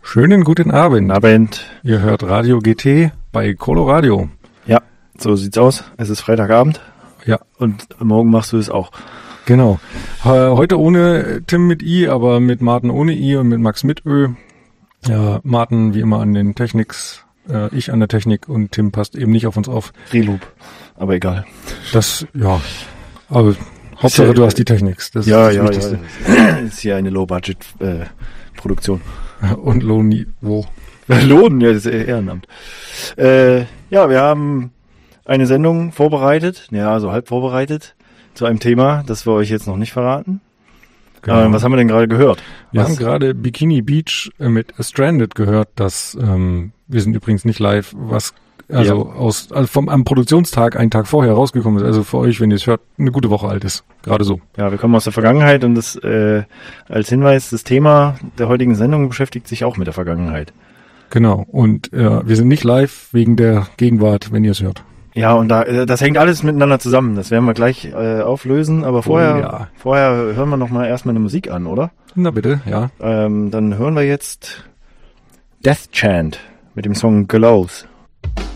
Schönen guten Abend. Guten Abend. Ihr hört Radio GT bei Coloradio. Ja, so sieht's aus. Es ist Freitagabend. Ja. Und morgen machst du es auch. Genau. Heute ohne Tim mit I, aber mit Martin ohne I und mit Max mit Ö. Ja, Martin wie immer an den Techniks, ich an der Technik und Tim passt eben nicht auf uns auf. Reloop. Aber egal. Das, ja. Aber Hauptsache du hast die Techniks. Das ist das Wichtigste. Ja. Ist hier eine Low-Budget-Produktion. Und Lohnniveau. Lohn, ja, das ist Ehrenamt. Ja, wir haben eine Sendung vorbereitet, ja, also halb vorbereitet, zu einem Thema, das wir euch jetzt noch nicht verraten. Genau. Was haben wir denn gerade gehört? Wir haben gerade Bikini Beach mit Stranded gehört, wir sind übrigens nicht live, am Produktionstag einen Tag vorher rausgekommen ist, also für euch, wenn ihr es hört, eine gute Woche alt ist, gerade so. Ja, wir kommen aus der Vergangenheit und das als Hinweis, das Thema der heutigen Sendung beschäftigt sich auch mit der Vergangenheit. Genau, und wir sind nicht live wegen der Gegenwart, wenn ihr es hört. Ja, und das hängt alles miteinander zusammen, das werden wir gleich auflösen, aber vorher hören wir noch mal erstmal eine Musik an, oder? Na bitte, ja. Dann hören wir jetzt Death Chant mit dem Song Glows.